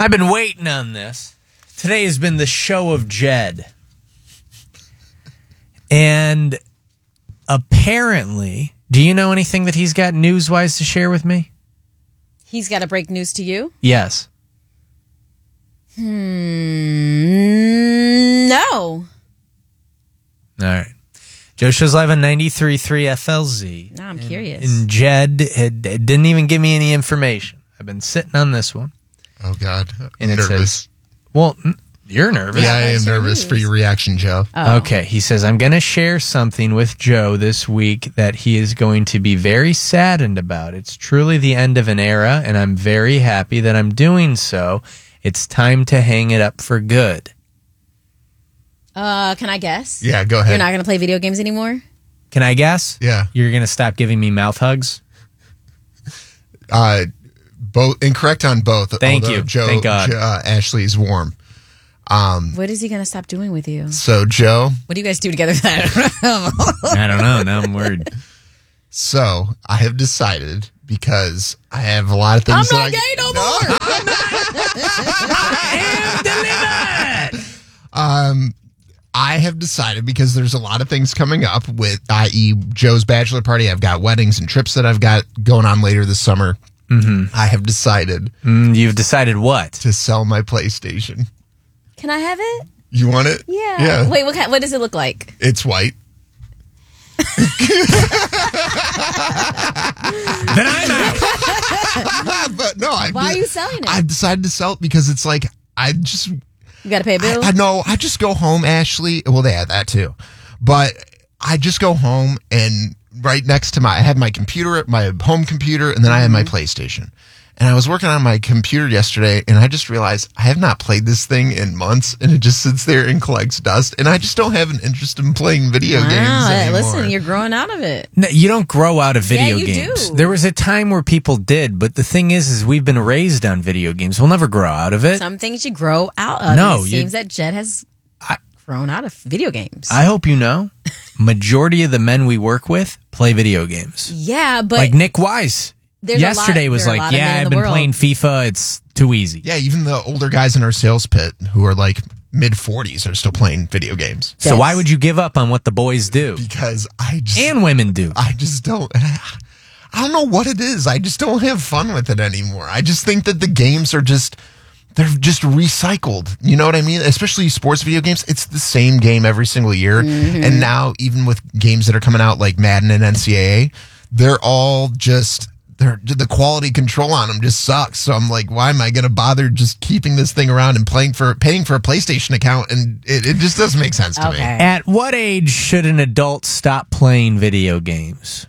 I've been waiting on this. Today has been the show of Jed. And apparently, do you know anything that he's got news-wise to share with me? He's got to break news to you? Yes. No. All right. Joe Show's live on 93.3 FLZ. Now I'm curious. And Jed didn't even give me any information. I've been sitting on this one. Oh, God. And I'm nervous. Well, you're nervous. Yeah, I am nervous for your reaction, Joe. Oh. Okay, he says, I'm going to share something with Joe this week that he is going to be very saddened about. It's truly the end of an era, and I'm very happy that I'm doing so. It's time to hang it up for good. Can I guess? Yeah, go ahead. You're not going to play video games anymore? Can I guess? Yeah. You're going to stop giving me mouth hugs? Both incorrect on both. Thank you. Joe, Thank God. Ashley's warm. What is he going to stop doing with you? So, Joe. What do you guys do together? I don't know. Now I'm worried. So, I have decided, because I have a lot of things I'm not gay no more. I am delivered! I have decided, because there's a lot of things coming up with, i.e. Joe's bachelor party. I've got weddings and trips that I've got going on later this summer. Mm-hmm. I have decided. You've decided what? To sell my PlayStation. Can I have it? You want it? Yeah. Wait, what does it look like? It's white. Then I'm out. But no, Why are you selling it? I decided to sell it because it's like, You got to pay a bill? I know. I just go home, Ashley. Well, they had that too. But I just go home, and right next to I had my computer, my home computer, and then I had my PlayStation. And I was working on my computer yesterday, and I just realized I have not played this thing in months, and it just sits there and collects dust. And I just don't have an interest in playing video games anymore. Listen, you're growing out of it. No, you don't grow out of video you games. do. There was a time where people did, but the thing is we've been raised on video games. We'll never grow out of it. Some things you grow out of. No, it seems that Jed has grown out of video games. I hope you know, majority of the men we work with play video games. Yeah, but like Nick Wise. Yesterday was like, yeah, I've been playing FIFA. It's too easy. Yeah, even the older guys in our sales pit who are like mid-40s are still playing video games. So why would you give up on what the boys do? Because I just... And women do. I just don't... I don't know what it is. I just don't have fun with it anymore. I just think that the games are just... They're just recycled. You know what I mean? Especially sports video games. It's the same game every single year. Mm-hmm. And now, even with games that are coming out like Madden and NCAA, they're all just... the quality control on them just sucks. So I'm like, why am I going to bother just keeping this thing around and paying for a PlayStation account? And it just doesn't make sense to me. At what age should an adult stop playing video games?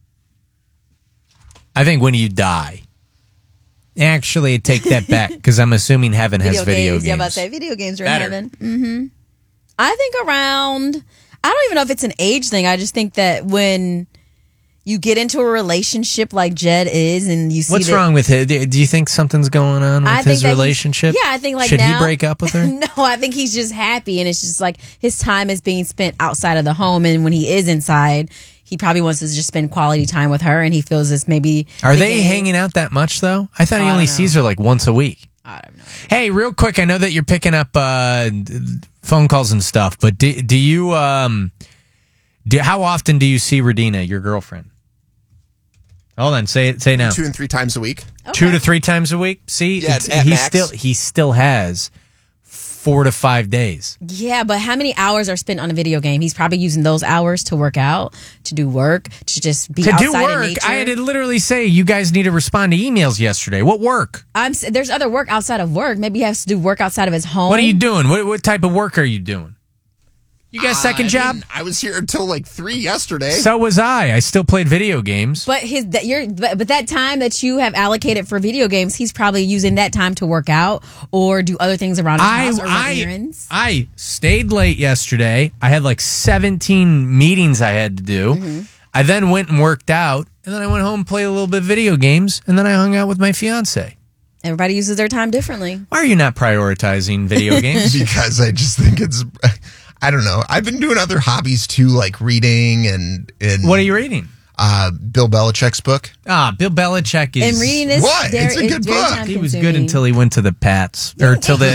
I think when you die. Actually, I take that back because I'm assuming heaven has video games. Yeah, I'm about to say video games are in heaven. Mm-hmm. I think around, I don't even know if it's an age thing. I just think that when you get into a relationship like Jed is, and you see what's wrong with it? Do you think something's going on with his relationship? Yeah, I think like should now, he break up with her? No, I think he's just happy, and it's just like his time is being spent outside of the home, and when he is inside, he probably wants to just spend quality time with her, and he feels this maybe. Are they hanging out that much though? I thought he only sees her like once a week. I don't know. Hey, real quick, I know that you're picking up phone calls and stuff, but do you how often do you see Radina, your girlfriend? Hold on, say it now. 2 and 3 times a week. Okay. 2 to 3 times a week. See, yeah, he still has 4 to 5 days. Yeah, but how many hours are spent on a video game? He's probably using those hours to work out, to do work, to just be outside do work. in nature. I had to literally say you guys need to respond to emails yesterday. What work? There's other work outside of work. Maybe he has to do work outside of his home. What are you doing? What type of work are you doing? You got a second job? I was here until like 3 yesterday. So was I. I still played video games. But that time that you have allocated for video games, he's probably using that time to work out or do other things around his house or run errands. I stayed late yesterday. I had like 17 meetings I had to do. Mm-hmm. I then went and worked out, and then I went home and played a little bit of video games, and then I hung out with my fiance. Everybody uses their time differently. Why are you not prioritizing video games? Because I just think it's... I don't know. I've been doing other hobbies too, like reading and what are you reading? Bill Belichick's book. Bill Belichick is... And reading this... What? It's a good book. He was good until he went to the Pats. Or till the...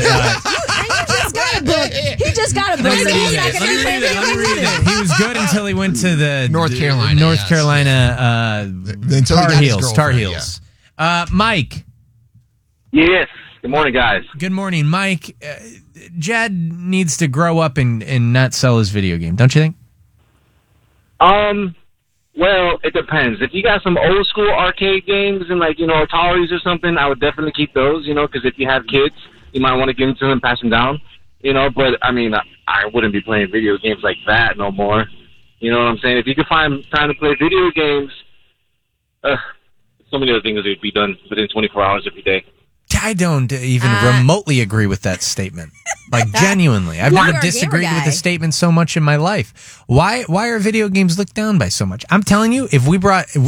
He just got a book. Let me read it. He was good until he went to the... North Carolina. Tar Heels. Yeah. Mike. Yes. Good morning, guys. Good morning, Mike. Jed needs to grow up and not sell his video game, don't you think? Well, it depends. If you got some old school arcade games and Ataris or something, I would definitely keep those, because if you have kids, you might want to give them to them, pass them down, but I mean, I wouldn't be playing video games like that no more. You know what I'm saying? If you could find time to play video games, so many other things that would be done within 24 hours every day. I don't even remotely agree with that statement. Like, genuinely. I've never disagreed with the statement so much in my life. Why are video games looked down by so much? I'm telling you, if we brought in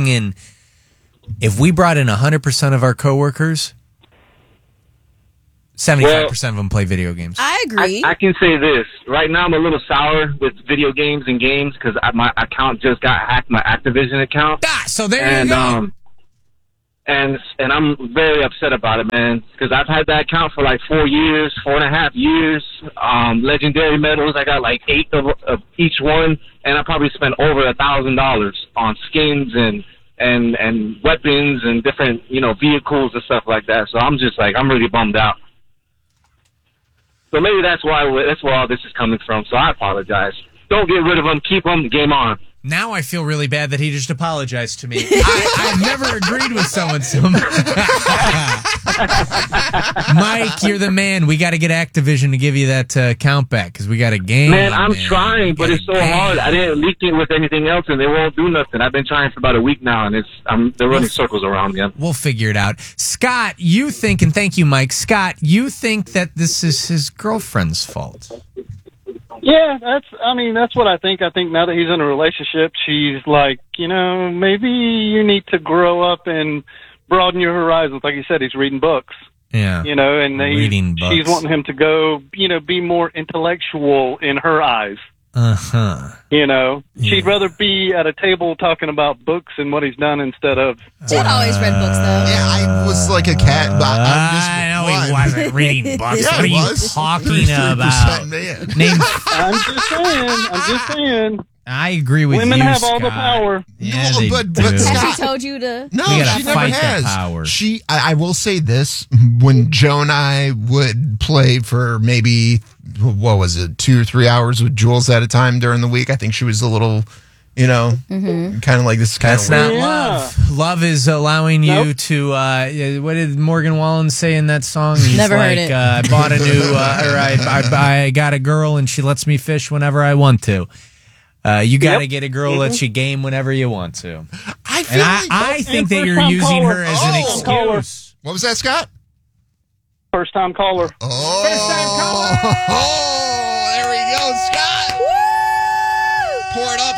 100% of our coworkers, 75% of them play video games. I agree. I can say this. Right now I'm a little sour with video games and games because my account just got hacked, my Activision account. So there you go. And I'm very upset about it, man, because I've had that account for like 4.5 years. Legendary medals, I got like 8 of each one, and I probably spent over $1,000 on skins and weapons and different, vehicles and stuff like that. So I'm just like, I'm really bummed out. So maybe that's where all this is coming from. So I apologize. Don't get rid of them. Keep them. Game on. Now I feel really bad that he just apologized to me. I've never agreed with someone so much. Mike, you're the man. We got to get Activision to give you that account back because we got a game. Man, I'm trying, but it's so hard. I didn't leak it with anything else, and they won't do nothing. I've been trying for about a week now, and they're running circles around me. We'll figure it out. Scott, you think, and thank you, Mike. Scott, you think that this is his girlfriend's fault? Yeah, that's what I think. I think now that he's in a relationship, she's like, maybe you need to grow up and broaden your horizons. Like you said, he's reading books. Yeah. And she's wanting him to go, be more intellectual in her eyes. Uh-huh. She'd rather be at a table talking about books and what he's done instead of... Jed always read books, though. Yeah, I was like a cat, but I know he wasn't reading books. Yeah, what are you talking about? I'm just saying. I agree with Women you, have Scott. all the power. Yeah, No, they but do. Scott- Has she told you to? No, We gotta she never fight that has. power. I will say this: when Joe and I would play for maybe 2 or 3 hours with Jules at a time during the week, I think she was a little, kind of like this. That's not Yeah. love. Love is allowing you to. What did Morgan Wallen say in that song? He's Never heard like, it. I bought a new, or I got a girl and she lets me fish whenever I want to. You got to get a girl that lets you game whenever you want to. I feel I think that first you're time using caller. her as an excuse. Caller. What was that, Scott? First time caller. Oh, First time caller. Oh, there we go, Scott. Pour it up,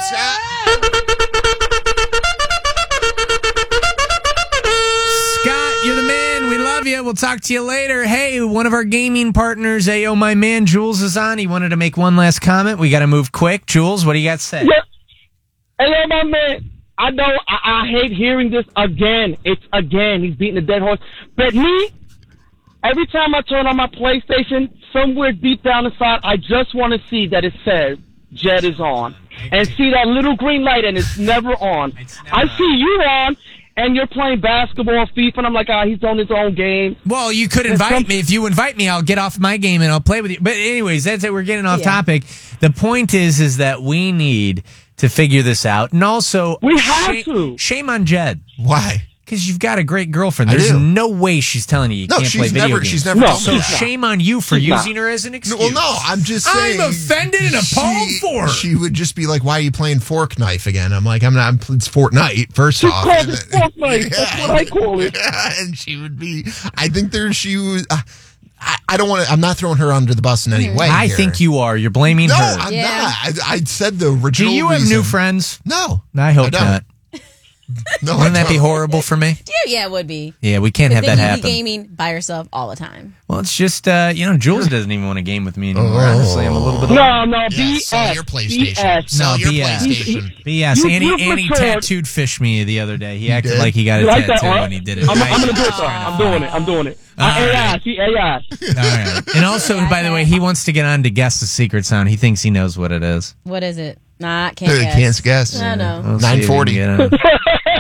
Scott, you're the man. We love you. We'll talk to you later. Hey, one of our gaming partners, Ayo, my man, Jules is on. He wanted to make one last comment. We got to move quick. Jules, what do you got to say? Yeah. Hey, my man. I know I hate hearing this again. It's again. He's beating a dead horse. But me, every time I turn on my PlayStation, somewhere deep down inside, I just want to see that it says Jed is on. And see that little green light, and it's never on. I see you on, and you're playing basketball on FIFA, and I'm like, he's on his own game. Well, you could invite me. If you invite me, I'll get off my game and I'll play with you. But anyways, that's it. We're getting off topic. The point is that we need to figure this out. And also, We have to. Shame on Jed. Why? Because you've got a great girlfriend. I There's do. no way she's telling you No, can't play she's video never. games. She's never. No. told me So that. shame on you for She's not. using her as an excuse. Well, no, I'm just saying. I'm offended and appalled for her. She would just be like, "Why are you playing Fork Knife again?" I'm like, "I'm not. It's Fortnite." First off, called it Fortnite. That's what I call it. Yeah, and she would be. I think she was. I don't want to. I'm not throwing her under the bus in any way. I here. think you are. You're blaming No, her. I'm Yeah. not. I said the original. Do you have reason. new friends? No, I hope don't. not. No, Wouldn't I that be don't. horrible for me? Yeah, it would be. Yeah, we can't have Then that you'd happen. be gaming by yourself all the time. Well, it's just, Jules doesn't even want to game with me anymore. Oh. Honestly, I'm a little bit. No, Yeah, BS. sell your PlayStation. BS. Sell No, your BS. PlayStation. But yes, You've Andy matured. tattooed fished me the other day. He acted did? like he got a You like that, tattoo Art? when he did it. I'm Right. gonna do it though. I'm doing it. All AI, right. see AI. All right. And also, by the way, he wants to get on to guess the secret sound. He thinks he knows what it is. What is it? Nah, I can't guess. Can't guess. I know. We'll see if we 940. can get on.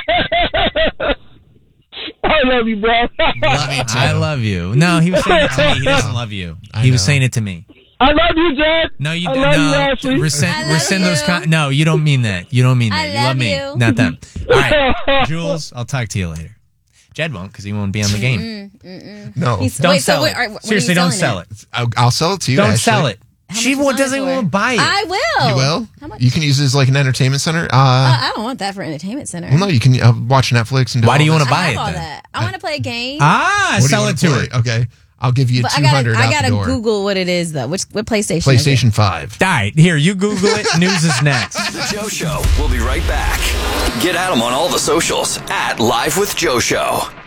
I love you, bro. I love you. No, he was saying it to me. He doesn't love you. He was know. saying it to me. I love you, Jed. No, you I don't. love you, No, Ashley. rescind those. you. No, you don't mean that. You don't mean that. I You love love me, you. not them. All right, Jules. I'll talk to you later. Jed won't because he won't be on the game. No. Don't Wait, so sell wait, it. all right, when are you Seriously, don't selling sell it. I'll sell it to you. Don't Ashley. sell it. How She much you doesn't selling even it want to for? buy it. I will. You will? How much? You can use it as like an entertainment center. I don't want that for entertainment center. Well, no, you can watch Netflix and. Why do you want wanna buy I it have all then? that. I want to play a game. Sell it to her. Okay, I'll give you But 200 I out gotta the door. Google what it is though. What PlayStation? Is it? PlayStation 5. All right, here you Google it. News is next. The Joe Show. We'll be right back. Get at him on all the socials at Live with Joe Show.